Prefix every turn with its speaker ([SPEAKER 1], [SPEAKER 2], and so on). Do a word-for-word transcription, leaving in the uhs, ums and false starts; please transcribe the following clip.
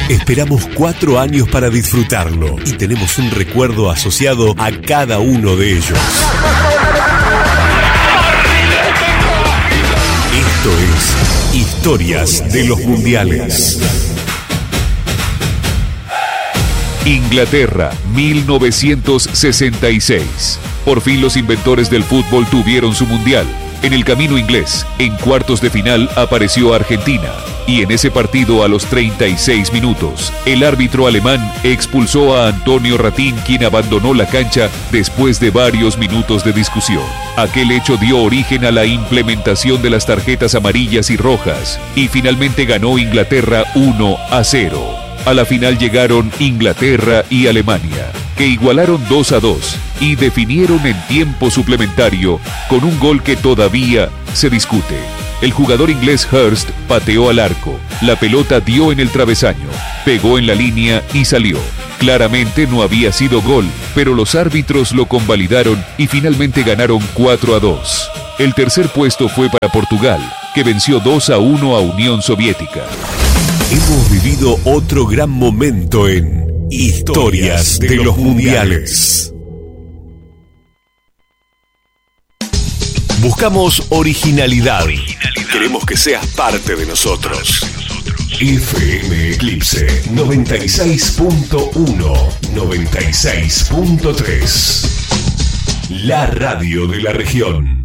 [SPEAKER 1] Esperamos cuatro años para disfrutarlo y tenemos un recuerdo asociado a cada uno de ellos. Esto es Historias de los Mundiales.
[SPEAKER 2] Inglaterra, mil novecientos sesenta y seis. Por fin los inventores del fútbol tuvieron su mundial. En el camino inglés, en cuartos de final apareció Argentina. Y en ese partido, a los treinta y seis minutos, el árbitro alemán expulsó a Antonio Ratín, quien abandonó la cancha después de varios minutos de discusión. Aquel hecho dio origen a la implementación de las tarjetas amarillas y rojas, y finalmente ganó Inglaterra uno a cero. A la final llegaron Inglaterra y Alemania, que igualaron dos a dos y definieron en tiempo suplementario con un gol que todavía se discute. El jugador inglés Hurst pateó al arco, la pelota dio en el travesaño, pegó en la línea y salió. Claramente no había sido gol, pero los árbitros lo convalidaron y finalmente ganaron cuatro a dos. El tercer puesto fue para Portugal, que venció dos a uno a Unión Soviética.
[SPEAKER 1] Hemos vivido otro gran momento en Historias de los Mundiales. Buscamos originalidad. Queremos que seas parte de nosotros. F M Eclipse noventa y seis punto uno, noventa y seis punto tres. La radio de la región.